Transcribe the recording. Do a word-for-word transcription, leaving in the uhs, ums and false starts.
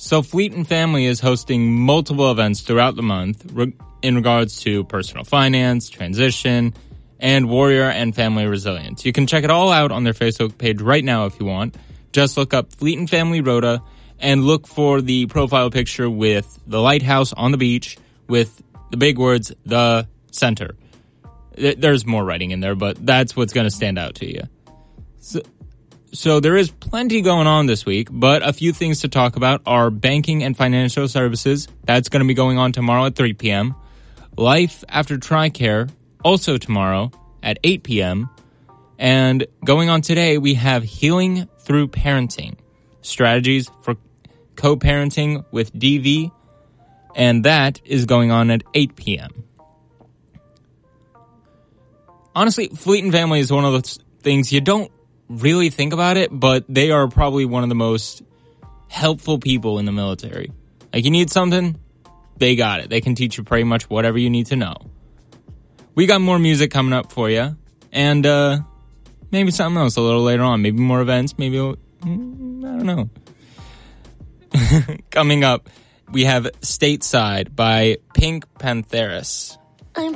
So Fleet and Family is hosting multiple events throughout the month re- in regards to personal finance, transition, and warrior and family resilience. You can check it all out on their Facebook page right now if you want. Just look up Fleet and Family Rota and look for the profile picture with the lighthouse on the beach with the big words, the center. There's more writing in there, but that's what's going to stand out to you. So, so there is plenty going on this week, but a few things to talk about are banking and financial services. That's going to be going on tomorrow at three p.m. Life After TRICARE, also tomorrow at eight p.m. And going on today, we have Healing Through Parenting, strategies for co-parenting with D V, and that is going on at eight p.m. Honestly, Fleet and Family is one of those things you don't really think about it, but they are probably one of the most helpful people in the military. Like, you need something, they got it. They can teach you pretty much whatever you need to know. We got more music coming up for you, and uh, maybe something else a little later on. Maybe more events, maybe, I don't know. Coming up, we have Stateside by Pink Pantheris.